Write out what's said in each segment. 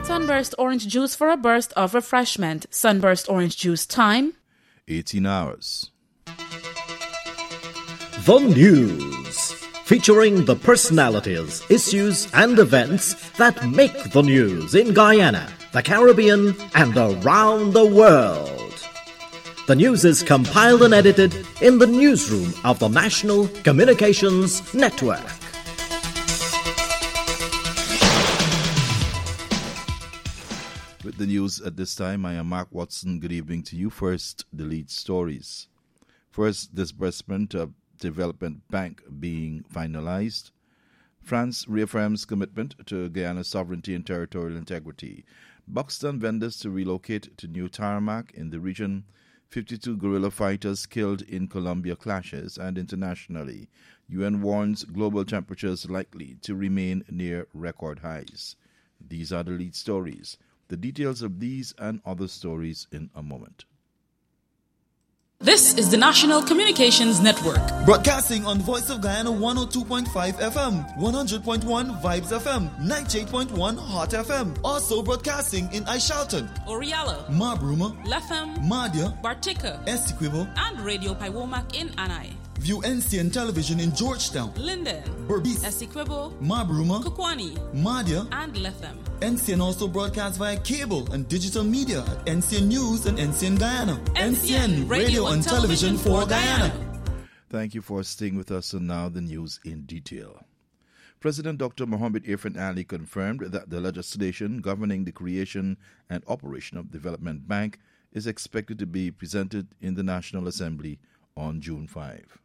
Sunburst orange juice for a burst of refreshment. Sunburst orange juice time 18 hours. The News, featuring the personalities, issues and events that make the news in Guyana, the Caribbean and around the world. The news is compiled and edited in the newsroom of the National Communications Network. With the news at this time, I am Mark Watson. Good evening to you. First, the lead stories. First, disbursement of Development Bank being finalized. France reaffirms commitment to Guyana's sovereignty and territorial integrity. Buxton vendors to relocate to new tarmac in the region. 52 guerrilla fighters killed in Colombia clashes. And internationally, UN warns global temperatures likely to remain near record highs. These are the lead stories. The details of these and other stories in a moment. This is the National Communications Network. Broadcasting on Voice of Guyana 102.5 FM, 100.1 Vibes FM, 98.1 Hot FM. Also broadcasting in Aishalton, Oriala, Mabruma, Lefem, Madia, Bartica, Essequibo, and Radio Paiwomak in Anai. View NCN Television in Georgetown, Linden, Berbice, Essequibo, Mabruma, Kukwani, Madia, and Lefem. NCN also broadcasts via cable and digital media at NCN News and NCN Guyana. NCN Radio and Television for Guyana. Thank you for staying with us. And now the news in detail. President Dr. Mohamed Irfan Ali confirmed that the legislation governing the creation and operation of Development Bank is expected to be presented in the National Assembly on June 5.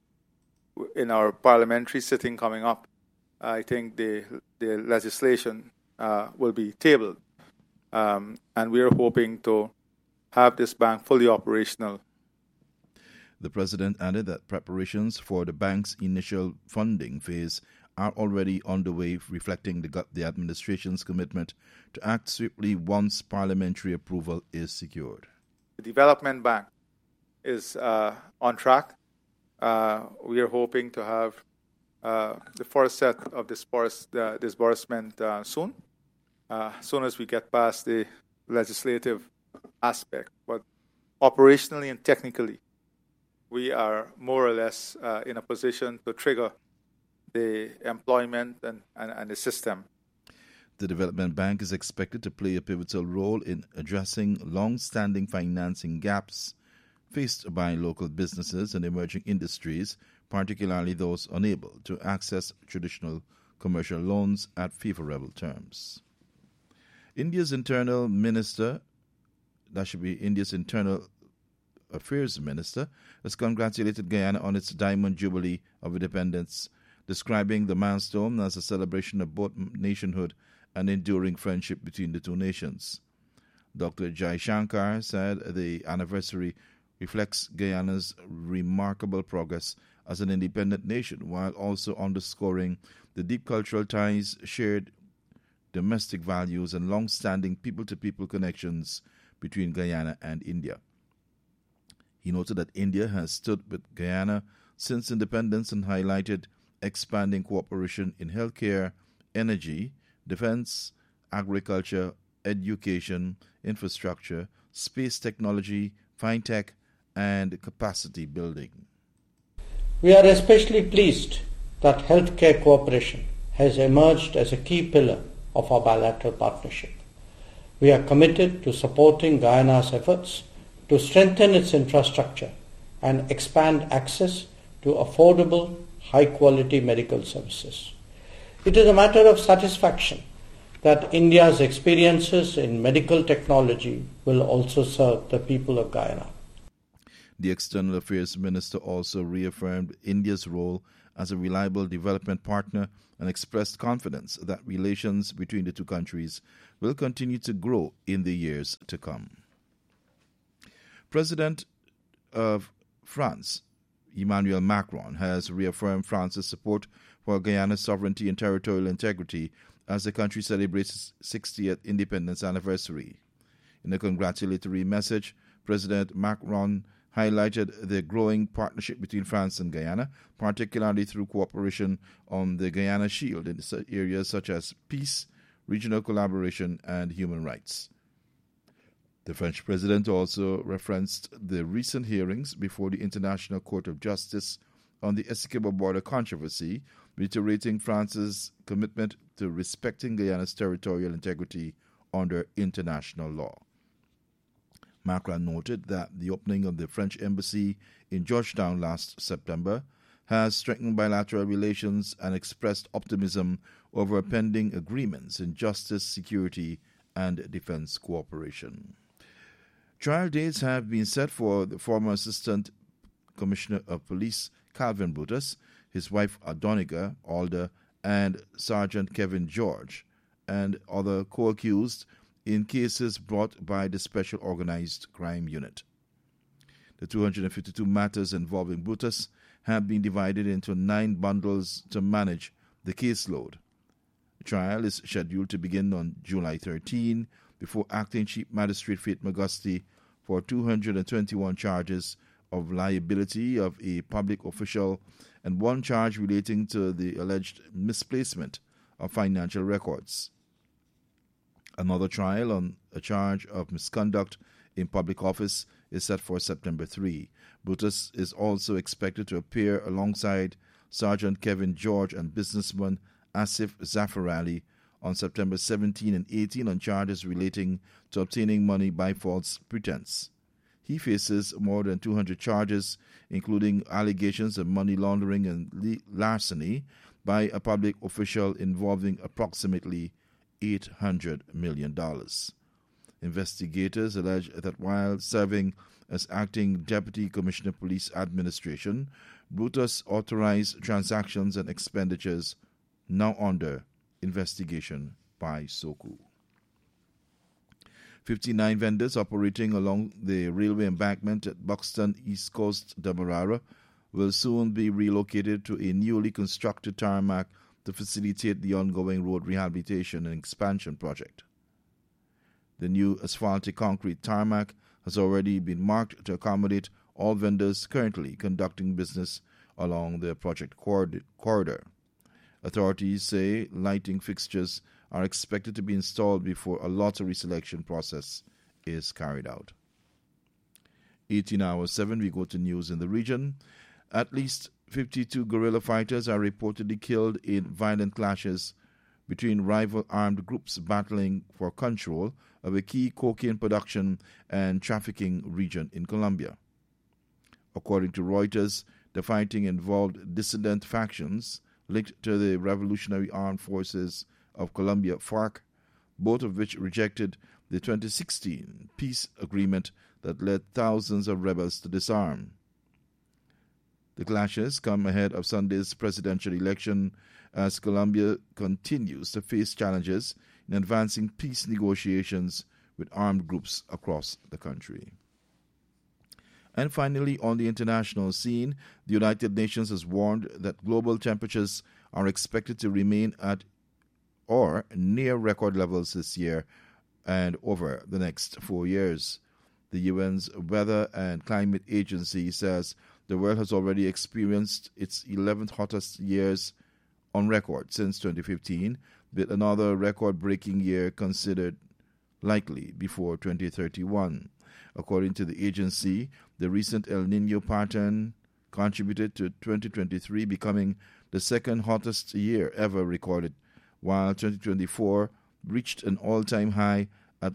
In our parliamentary sitting coming up, I think the legislation will be tabled. And we are hoping to have this bank fully operational. The president added that preparations for the bank's initial funding phase are already underway, reflecting the administration's commitment to act swiftly once parliamentary approval is secured. The Development Bank is on track. We are hoping to have the first set of disbursement soon, as soon as we get past the legislative aspect. But operationally and technically, we are more or less in a position to trigger the employment and the system. The Development Bank is expected to play a pivotal role in addressing long-standing financing gaps faced by local businesses and emerging industries, particularly those unable to access traditional commercial loans at favorable terms. India's Internal Affairs Minister, has congratulated Guyana on its Diamond Jubilee of Independence, describing the milestone as a celebration of both nationhood and enduring friendship between the two nations. Dr. Jai Shankar said the anniversary reflects Guyana's remarkable progress as an independent nation, while also underscoring the deep cultural ties, shared domestic values, and long-standing people-to-people connections between Guyana and India. He noted that India has stood with Guyana since independence and highlighted expanding cooperation in healthcare, energy, defense, agriculture, education, infrastructure, space technology, fintech, and capacity building. We are especially pleased that healthcare cooperation has emerged as a key pillar of our bilateral partnership. We are committed to supporting Guyana's efforts to strengthen its infrastructure and expand access to affordable, high-quality medical services. It is a matter of satisfaction that India's experiences in medical technology will also serve the people of Guyana. The External Affairs Minister also reaffirmed India's role as a reliable development partner and expressed confidence that relations between the two countries will continue to grow in the years to come. President of France, Emmanuel Macron, has reaffirmed France's support for Guyana's sovereignty and territorial integrity as the country celebrates its 60th independence anniversary. In a congratulatory message, President Macron highlighted the growing partnership between France and Guyana, particularly through cooperation on the Guyana Shield in areas such as peace, regional collaboration, and human rights. The French president also referenced the recent hearings before the International Court of Justice on the Essequibo border controversy, reiterating France's commitment to respecting Guyana's territorial integrity under international law. Macron noted that the opening of the French embassy in Georgetown last September has strengthened bilateral relations and expressed optimism over pending agreements in justice, security, and defense cooperation. Trial dates have been set for the former Assistant Commissioner of Police Calvin Brutus, his wife Adonica Alder, and Sergeant Kevin George, and other co-accused in cases brought by the Special Organized Crime Unit. The 252 matters involving Brutus have been divided into 9 bundles to manage the caseload. The trial is scheduled to begin on July 13 before Acting Chief Magistrate Faith Magusti for 221 charges of liability of a public official and 1 charge relating to the alleged misplacement of financial records. Another trial on a charge of misconduct in public office is set for September 3. Brutus is also expected to appear alongside Sergeant Kevin George and businessman Asif Zafarali on September 17 and 18 on charges relating to obtaining money by false pretense. He faces more than 200 charges, including allegations of money laundering and larceny by a public official involving approximately $800 million. Investigators allege that while serving as acting Deputy Commissioner of Police Administration, Brutus authorized transactions and expenditures now under investigation by SOCU. 59 vendors operating along the railway embankment at Buxton, East Coast, Demerara, will soon be relocated to a newly constructed tarmac to facilitate the ongoing road rehabilitation and expansion project. The new asphaltic concrete tarmac has already been marked to accommodate all vendors currently conducting business along the project corridor. Authorities say lighting fixtures are expected to be installed before a lottery selection process is carried out. 18 hours 7, we go to news in the region. At least 52 guerrilla fighters are reportedly killed in violent clashes between rival armed groups battling for control of a key cocaine production and trafficking region in Colombia. According to Reuters, the fighting involved dissident factions linked to the Revolutionary Armed Forces of Colombia, FARC, both of which rejected the 2016 peace agreement that led thousands of rebels to disarm. The clashes come ahead of Sunday's presidential election as Colombia continues to face challenges in advancing peace negotiations with armed groups across the country. And finally, on the international scene, the United Nations has warned that global temperatures are expected to remain at or near record levels this year and over the next 4 years. The UN's Weather and Climate Agency says the world has already experienced its 11th hottest years on record since 2015, with another record-breaking year considered likely before 2031. According to the agency, the recent El Niño pattern contributed to 2023 becoming the second hottest year ever recorded, while 2024 reached an all-time high at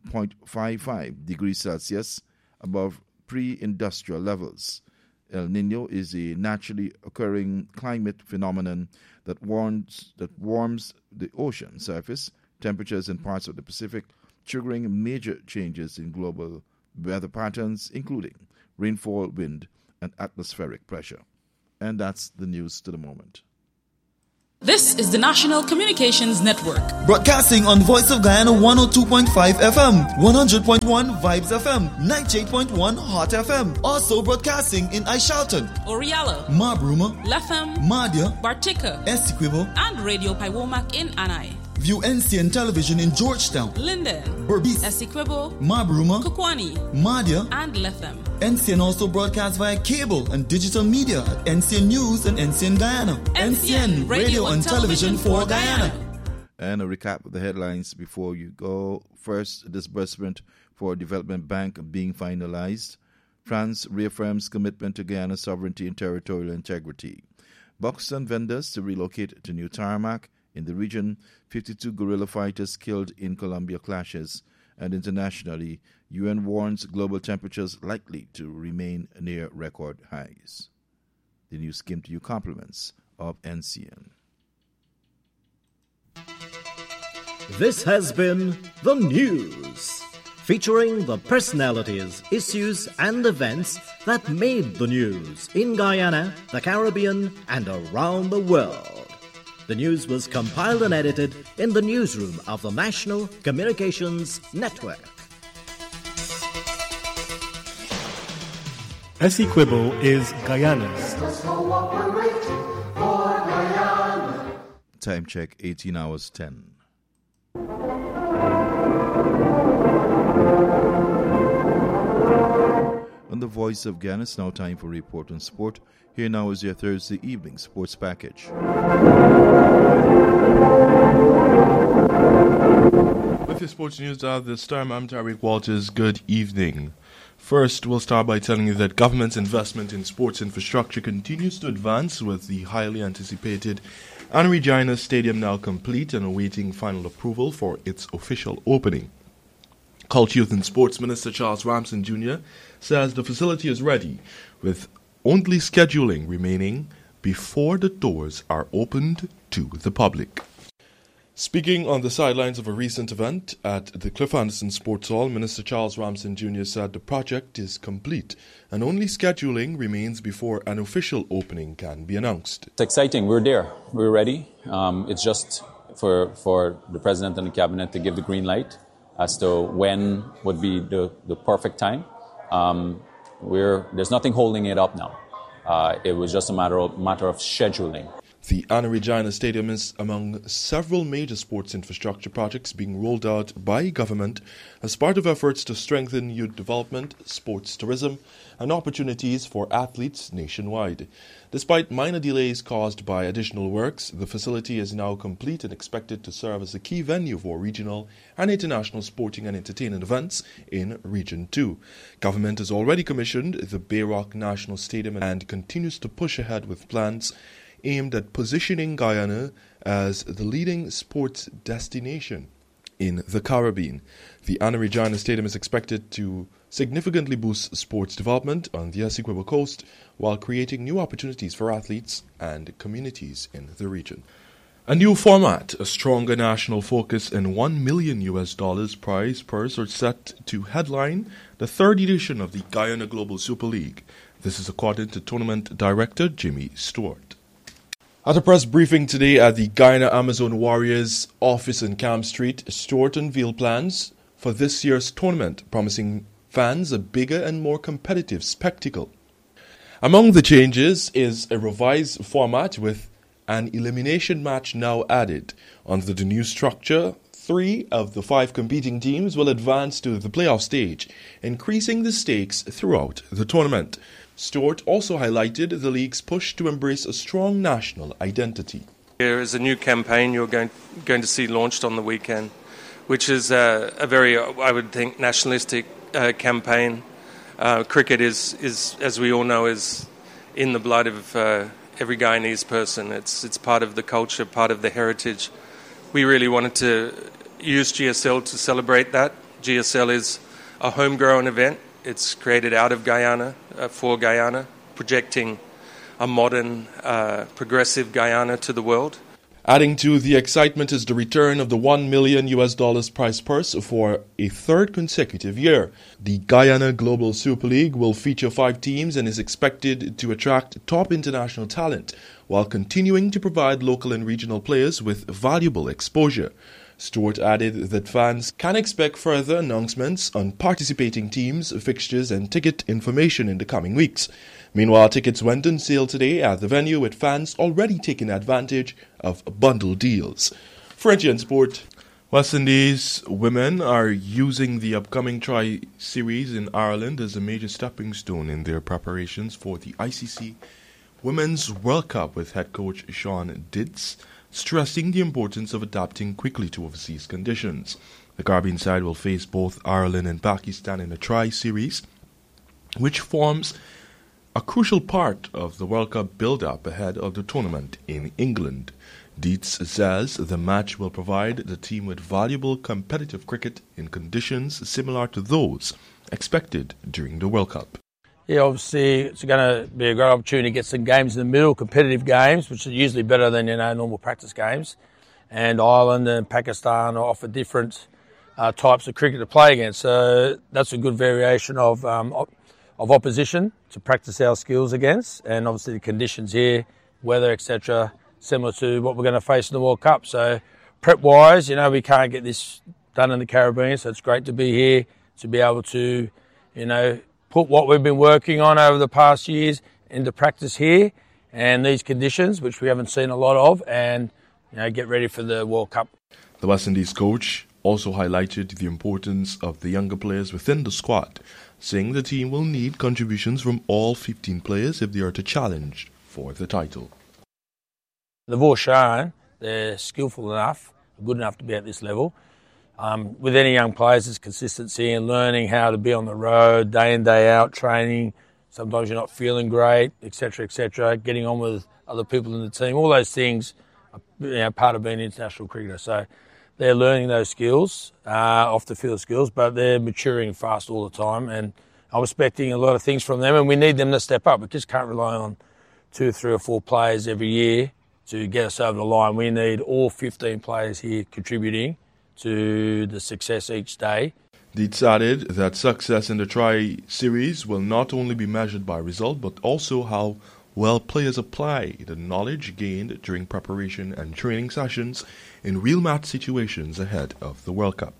1.55 degrees Celsius above pre-industrial levels. El Niño is a naturally occurring climate phenomenon that warms the ocean surface temperatures in parts of the Pacific, triggering major changes in global weather patterns, including rainfall, wind, and atmospheric pressure. And that's the news to the moment. This is the National Communications Network. Broadcasting on Voice of Guyana 102.5 FM, 100.1 Vibes FM, 98.1 Hot FM. Also broadcasting in Aishalton, Oriala, Mabruma, Latham, Madia, Bartica, Essequibo, and Radio Paiwomak in Anai. View NCN Television in Georgetown, Linden, Berbice, Essequibo, Mabruma, Kukwani, Madia, and Latham. NCN also broadcasts via cable and digital media at NCN News and NCN Guyana. NCN Radio and Television for Guyana. And a recap of the headlines before you go. First, disbursement for Development Bank being finalized. France reaffirms commitment to Guyana's sovereignty and territorial integrity. Buxton vendors to relocate to new tarmac. In the region, 52 guerrilla fighters killed in Colombia clashes. And internationally, UN warns global temperatures likely to remain near record highs. The news came to you compliments of NCN. This has been The News, featuring the personalities, issues, and events that made the news in Guyana, the Caribbean, and around the world. The news was compiled and edited in the newsroom of the National Communications Network. Essequibo is Guyana's. Time check, 18 hours 10. On the Voice of Guyana, it's now time for Report on Sport. Here now is your Thursday evening sports package. With your sports news at this time, I'm Tariq Walters. Good evening. First, we'll start by telling you that government's investment in sports infrastructure continues to advance, with the highly anticipated Anna Regina Stadium now complete and awaiting final approval for its official opening. Culture, Youth and Sports Minister Charles Ramson Jr. says the facility is ready, with only scheduling remaining before the doors are opened to the public. Speaking on the sidelines of a recent event at the Cliff Anderson Sports Hall, Minister Charles Ramson Jr. said the project is complete and only scheduling remains before an official opening can be announced. It's exciting. We're there. We're ready. It's just for the President and the Cabinet to give the green light as to when would be the perfect time. There's nothing holding it up now. It was just a matter of scheduling. The Anna Regina Stadium is among several major sports infrastructure projects being rolled out by government as part of efforts to strengthen youth development, sports tourism, and opportunities for athletes nationwide. Despite minor delays caused by additional works, the facility is now complete and expected to serve as a key venue for regional and international sporting and entertainment events in Region 2. Government has already commissioned the Bayrock National Stadium and continues to push ahead with plans aimed at positioning Guyana as the leading sports destination in the Caribbean. The Anna Regina Stadium is expected to significantly boost sports development on the Essequibo coast while creating new opportunities for athletes and communities in the region. A new format, a stronger national focus, and $1 million prize purse are set to headline the third edition of the Guyana Global Super League. This is according to Tournament Director Jimmy Stewart. At a press briefing today at the Guyana Amazon Warriors office in Camp Street, Stewart unveiled plans for this year's tournament, promising fans a bigger and more competitive spectacle. Among the changes is a revised format with an elimination match now added. Under the new structure, 3 of the 5 competing teams will advance to the playoff stage, increasing the stakes throughout the tournament. Stewart also highlighted the league's push to embrace a strong national identity. There is a new campaign you're going to see launched on the weekend, which is a very, I would think, nationalistic campaign. Cricket is, as we all know, is in the blood of every Guyanese person. It's part of the culture, part of the heritage. We really wanted to use GSL to celebrate that. GSL is a homegrown event. It's created out of Guyana, for Guyana, projecting a modern, progressive Guyana to the world. Adding to the excitement is the return of the $1 million prize purse for a third consecutive year. The Guyana Global Super League will feature 5 teams and is expected to attract top international talent while continuing to provide local and regional players with valuable exposure. Stewart added that fans can expect further announcements on participating teams, fixtures, and ticket information in the coming weeks. Meanwhile, tickets went on sale today at the venue, with fans already taking advantage of bundle deals. French and Sport. West Indies women are using the upcoming Tri-Series in Ireland as a major stepping stone in their preparations for the ICC Women's World Cup, with head coach Sean Didds stressing the importance of adapting quickly to overseas conditions. The Caribbean side will face both Ireland and Pakistan in a tri-series, which forms a crucial part of the World Cup build-up ahead of the tournament in England. Dietz says the match will provide the team with valuable competitive cricket in conditions similar to those expected during the World Cup. Yeah, obviously it's going to be a great opportunity to get some games in the middle, competitive games, which are usually better than normal practice games. And Ireland and Pakistan offer different types of cricket to play against, so that's a good variation of opposition to practice our skills against, and obviously the conditions here, weather, etc., similar to what we're going to face in the World Cup. So prep-wise, we can't get this done in the Caribbean, so it's great to be here to be able to, put what we've been working on over the past years into practice here and these conditions, which we haven't seen a lot of, and get ready for the World Cup. The West Indies coach also highlighted the importance of the younger players within the squad, saying the team will need contributions from all 15 players if they are to challenge for the title. They've all shown they're skillful enough, good enough to be at this level. With any young players, it's consistency and learning how to be on the road, day in, day out, training. Sometimes you're not feeling great, etc., getting on with other people in the team. All those things are part of being an international cricketer. So they're learning those skills, off-the-field skills, but they're maturing fast all the time. And I'm expecting a lot of things from them, and we need them to step up. We just can't rely on 2, 3 or 4 players every year to get us over the line. We need all 15 players here contributing to the success each day. Dietz added that success in the tri-series will not only be measured by result, but also how well players apply the knowledge gained during preparation and training sessions in real match situations ahead of the World Cup.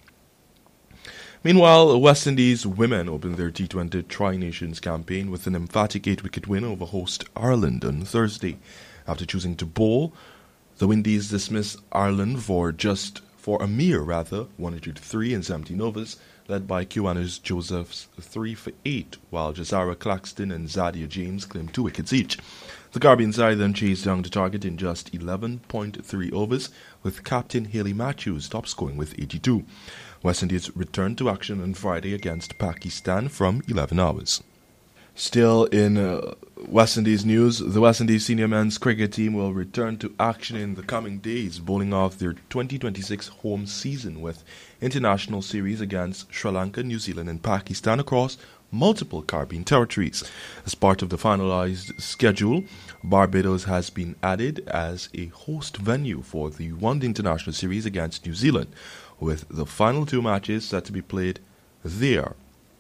Meanwhile, the West Indies women opened their T20 Tri-Nations campaign with an emphatic 8-wicket win over host Ireland on Thursday. After choosing to bowl, the Windies dismissed Ireland for a mere 103 in 17 overs, led by Kiwanis Joseph's 3 for 8, while Jazara Claxton and Zadia James claimed 2 wickets each. The Caribbean side then chased down the target in just 11.3 overs, with captain Hayley Matthews top scoring with 82. West Indies returned to action on Friday against Pakistan from 11 hours. Still in West Indies news, the West Indies senior men's cricket team will return to action in the coming days, bowling off their 2026 home season with international series against Sri Lanka, New Zealand and Pakistan across multiple Caribbean territories. As part of the finalized schedule, Barbados has been added as a host venue for the One-Day International Series against New Zealand, with the final 2 matches set to be played there.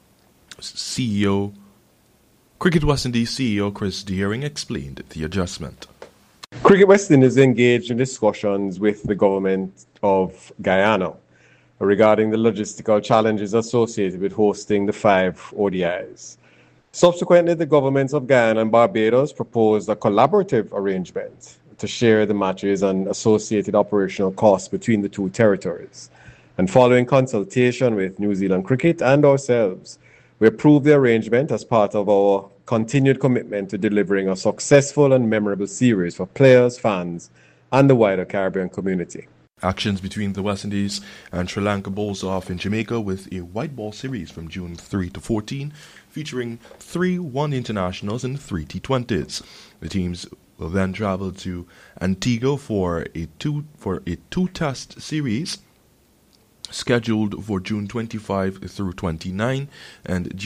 Cricket West Indies CEO Chris Deering explained the adjustment. Cricket West Indies engaged in discussions with the government of Guyana regarding the logistical challenges associated with hosting the 5 ODIs. Subsequently, the governments of Guyana and Barbados proposed a collaborative arrangement to share the matches and associated operational costs between the 2 territories. And following consultation with New Zealand Cricket and ourselves, we approved the arrangement as part of our continued commitment to delivering a successful and memorable series for players, fans, and the wider Caribbean community. Actions between the West Indies and Sri Lanka bowls off in Jamaica with a white ball series from June 3 to 14, featuring 3 One-Day Internationals and 3 T20s. The teams will then travel to Antigua for a two-test series scheduled for June 25 through 29 and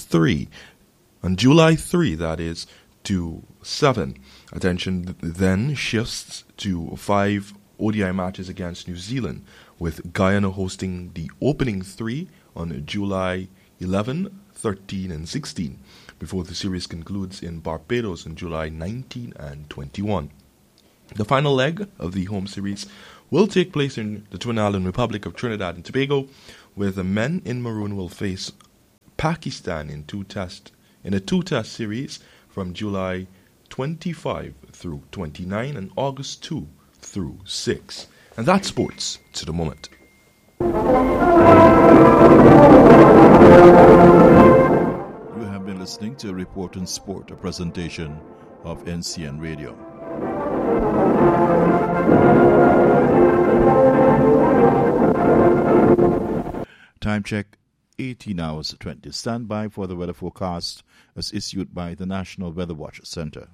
July 3, that is, to 7. Attention then shifts to 5 ODI matches against New Zealand, with Guyana hosting the opening 3 on July 11, 13 and 16, before the series concludes in Barbados on July 19 and 21. The final leg of the home series will take place in the Twin Island Republic of Trinidad and Tobago, where the men in maroon will face Pakistan in a two-test series from July 25 through 29 and August 2 through 6. And that's sports to the moment. You have been listening to a report on sport, a presentation of NCN Radio. Time check, 18 hours 20. Stand by for the weather forecast as issued by the National Weather Watch Center.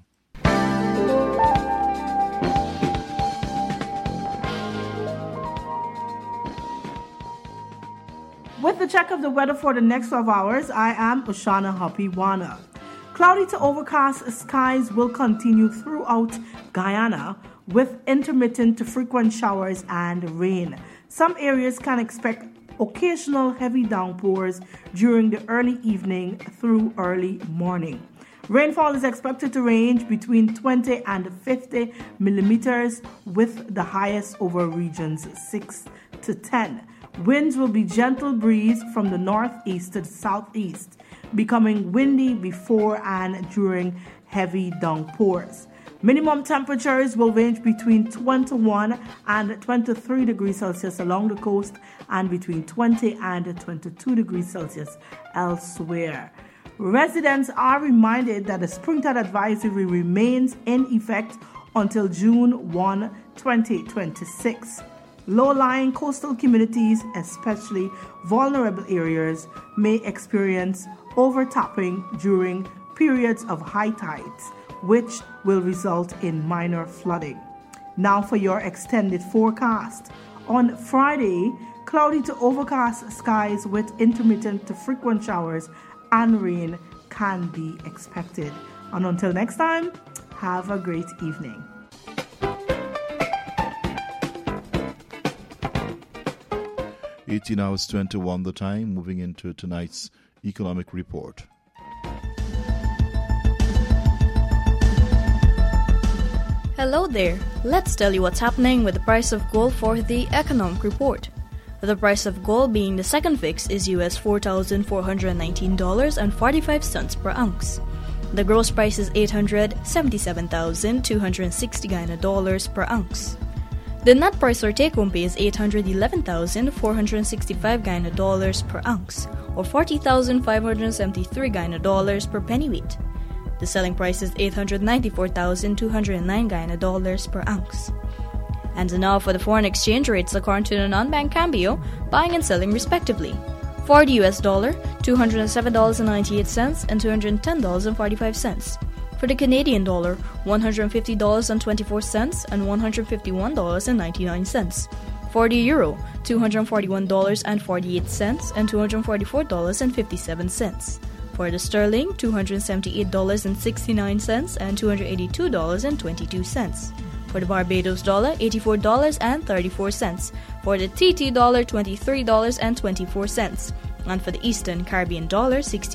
With the check of the weather for the next 12 hours, I am Oshana Hapiwana. Cloudy to overcast skies will continue throughout Guyana with intermittent to frequent showers and rain. Some areas can expect occasional heavy downpours during the early evening through early morning. Rainfall is expected to range between 20 and 50 millimeters, with the highest over regions 6 to 10. Winds will be gentle breeze from the northeast to the southeast, becoming windy before and during heavy downpours. Minimum temperatures will range between 21 and 23 degrees Celsius along the coast and between 20 and 22 degrees Celsius elsewhere. Residents are reminded that the spring-tide advisory remains in effect until June 1, 2026. Low-lying coastal communities, especially vulnerable areas, may experience overtopping during periods of high tides, which will result in minor flooding. Now for your extended forecast. On Friday, cloudy to overcast skies with intermittent to frequent showers and rain can be expected. And until next time, have a great evening. Hours 21 the time, moving into tonight's economic report. Hello there. Let's tell you what's happening with the price of gold for the economic report. The price of gold being the second fix is US $4,419.45 per ounce. The gross price is $877,260 Guyana dollars per ounce. The net price or take-home pay is $811,465 Guyana dollars per ounce, or $40,573 Guyana dollars per pennyweight. The selling price is $894,209 Guyana dollars per ounce. And now for the foreign exchange rates according to the non-bank Cambio, buying and selling respectively. For the US dollar, $207.98 and $210.45. For the Canadian dollar, $150.24 and $151.99. For the euro, $241.48 and $244.57. For the sterling, $278.69 and $282.22. For the Barbados dollar, $84.34. For the TT dollar, $23.24. And for the Eastern Caribbean dollar,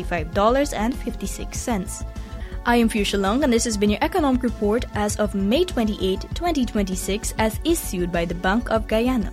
$65.56. I am Fuchsia Long, and this has been your economic report as of May 28, 2026, as issued by the Bank of Guyana.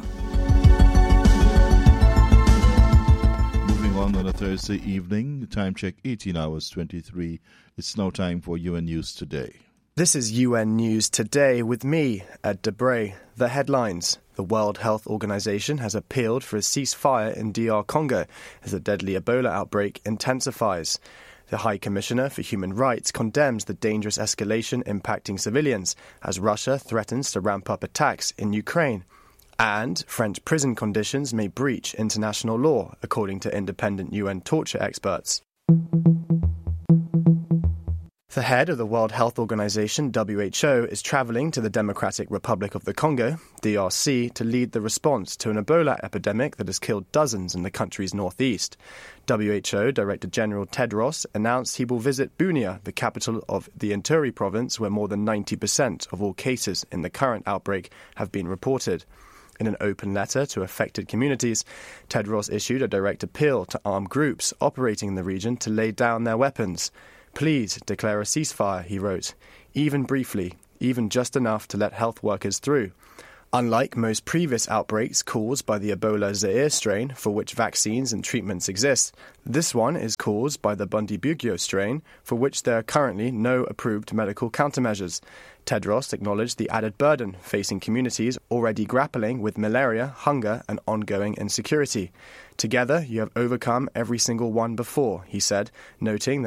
Moving on a Thursday evening, time check 18 hours 23. It's now time for UN News Today. This is UN News Today with me, Ed Debray. The headlines. The World Health Organization has appealed for a ceasefire in DR Congo as the deadly Ebola outbreak intensifies. The High Commissioner for Human Rights condemns the dangerous escalation impacting civilians as Russia threatens to ramp up attacks in Ukraine. And French prison conditions may breach international law, according to independent UN torture experts. The head of the World Health Organization, WHO, is traveling to the Democratic Republic of the Congo, DRC, to lead the response to an Ebola epidemic that has killed dozens in the country's northeast. WHO Director General Tedros announced he will visit Bunia, the capital of the Ituri province, where more than 90% of all cases in the current outbreak have been reported. In an open letter to affected communities, Tedros issued a direct appeal to armed groups operating in the region to lay down their weapons. Please declare a ceasefire, he wrote, even briefly, even just enough to let health workers through. Unlike most previous outbreaks caused by the Ebola Zaire strain, for which vaccines and treatments exist, this one is caused by the Bundibugyo strain, for which there are currently no approved medical countermeasures. Tedros acknowledged the added burden facing communities already grappling with malaria, hunger, and ongoing insecurity. Together, you have overcome every single one before, he said, noting that